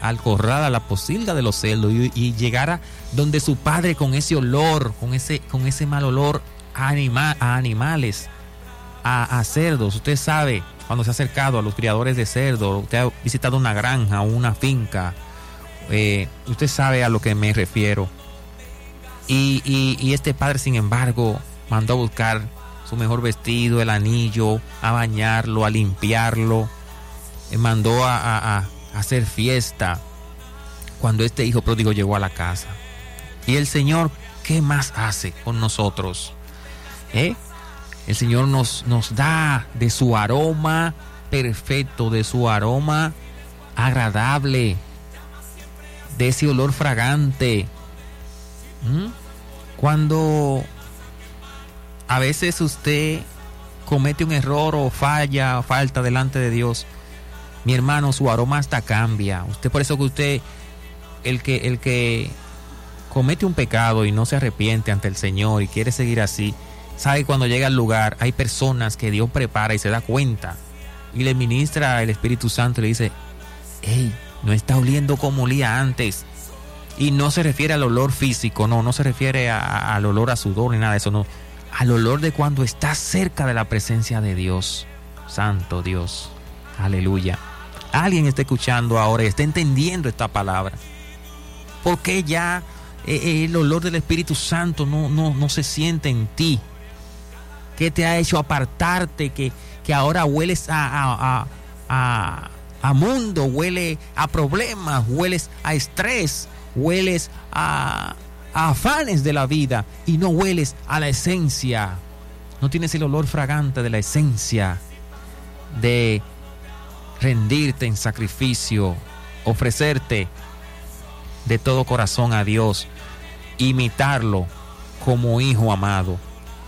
al corral, a la posilga de los cerdos y llegara donde su padre con ese olor, con ese mal olor a animales, a cerdos. Usted sabe, cuando se ha acercado a los criadores de cerdos, usted ha visitado una granja o una finca, usted sabe a lo que me refiero. Y este padre, sin embargo, mandó a buscar su mejor vestido, el anillo, a bañarlo, a limpiarlo, mandó a hacer fiesta cuando este hijo pródigo llegó a la casa. Y el Señor, ¿qué más hace con nosotros? El Señor nos da de su aroma perfecto, de su aroma agradable, de ese olor fragante. Cuando a veces usted comete un error o falta delante de Dios, mi hermano, su aroma hasta cambia. Por eso que usted, el que comete un pecado y no se arrepiente ante el Señor y quiere seguir así, sabe que cuando llega al lugar hay personas que Dios prepara y se da cuenta y le ministra el Espíritu Santo y le dice: hey, no está oliendo como olía antes. Y no se refiere al olor físico, no se refiere al olor a sudor ni nada de eso, no. Al olor de cuando está cerca de la presencia de Dios. Santo Dios. Aleluya. Alguien está escuchando ahora y está entendiendo esta palabra. Porque ya el olor del Espíritu Santo no se siente en ti. ¿Qué te ha hecho apartarte? Que ahora hueles a mundo, huele a problemas, hueles a estrés, hueles a afanes de la vida y no hueles a la esencia. No tienes el olor fragante de la esencia de rendirte en sacrificio, ofrecerte de todo corazón a Dios, imitarlo como hijo amado.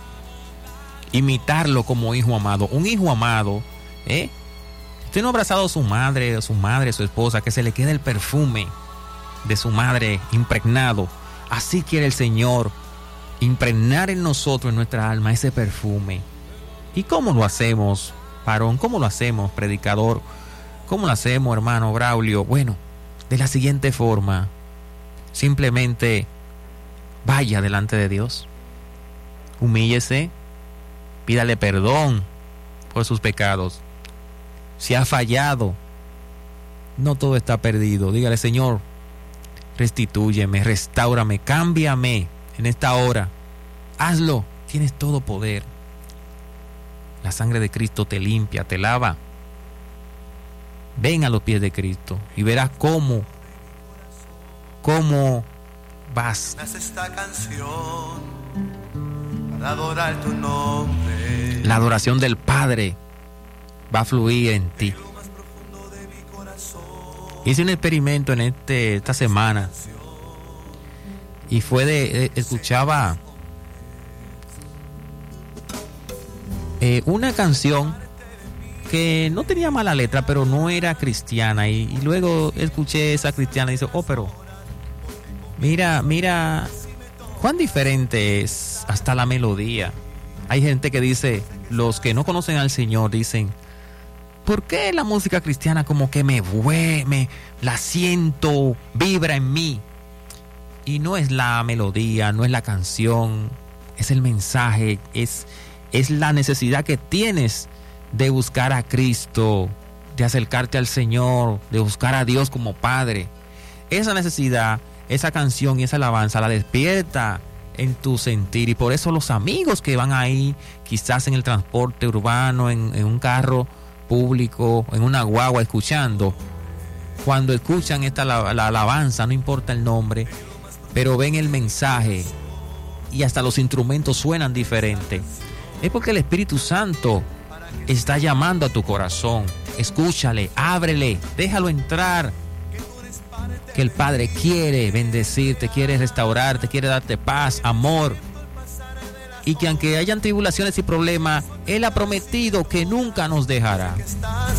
Imitarlo como hijo amado. Un hijo amado, usted no ha abrazado a su madre, su esposa, que se le quede el perfume de su madre impregnado. Así quiere el Señor impregnar en nosotros, en nuestra alma, ese perfume. ¿Y cómo lo hacemos, varón? ¿Cómo lo hacemos, predicador? ¿Cómo lo hacemos, hermano Braulio? Bueno, de la siguiente forma: simplemente vaya delante de Dios, humíllese, pídale perdón por sus pecados. Si ha fallado, no todo está perdido. Dígale: Señor, restitúyeme, restáurame, cámbiame en esta hora. Hazlo, tienes todo poder. La sangre de Cristo te limpia, te lava. Ven a los pies de Cristo y verás cómo vas. Nace esta canción para adorar tu nombre. La adoración del Padre va a fluir en ti. Hice un experimento en esta semana y fue escuchaba una canción que no tenía mala letra, pero no era cristiana, y luego escuché esa cristiana y dice: pero mira cuán diferente es hasta la melodía. Hay gente que dice, los que no conocen al Señor dicen: ¿por qué la música cristiana como que me la siento, vibra en mí? Y no es la melodía, no es la canción, es el mensaje, es la necesidad que tienes de buscar a Cristo, de acercarte al Señor, de buscar a Dios como Padre. Esa necesidad, esa canción y esa alabanza la despierta en tu sentir, y por eso los amigos que van ahí, quizás en el transporte urbano, en un carro público, en una guagua escuchando, cuando escuchan la alabanza, no importa el nombre, pero ven el mensaje y hasta los instrumentos suenan diferente, es porque el Espíritu Santo está llamando a tu corazón. Escúchale, ábrele, déjalo entrar, que el Padre quiere bendecirte, quiere restaurarte, quiere darte paz, amor, y que aunque hayan tribulaciones y problemas, Él ha prometido que nunca nos dejará.